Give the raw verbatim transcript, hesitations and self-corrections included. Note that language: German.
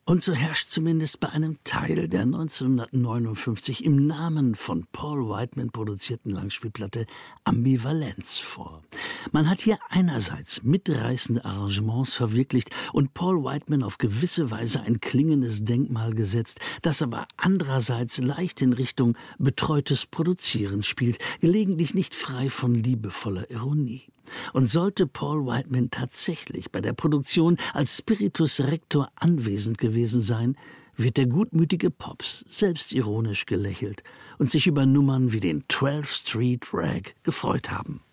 Und so herrscht zumindest bei einem Teil der neunzehnhundertneunundfünfzig im Namen von Paul Whiteman produzierten Langspielplatte Ambivalenz vor. Man hat hier einerseits mitreißende Arrangements verwirklicht und Paul Whiteman auf gewisse Weise ein klingendes Denkmal gesetzt, das aber andererseits leicht in Richtung betreutes Produzieren spielt, gelegentlich nicht frei von liebevoller Ironie. Und sollte Paul Whiteman tatsächlich bei der Produktion als Spiritus Rector anwesend gewesen sein, wird der gutmütige Pops selbstironisch gelächelt und sich über Nummern wie den twelfth Street Rag gefreut haben.